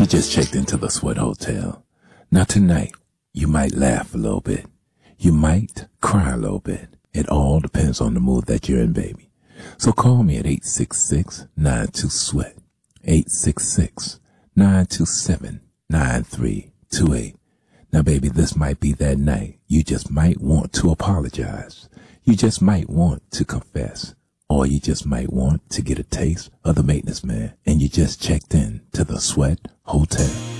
just checked into the Sweat Hotel. Now tonight, you might laugh a little bit. You might cry a little bit. It all depends on the mood that you're in, baby. So call me at 866-92-SWEAT. 866-927-9328. Now, baby, this might be that night. You just might want to apologize. You just might want to confess. Or you just might want to get a taste of the maintenance man. And you just checked in to the Sweat Hotel.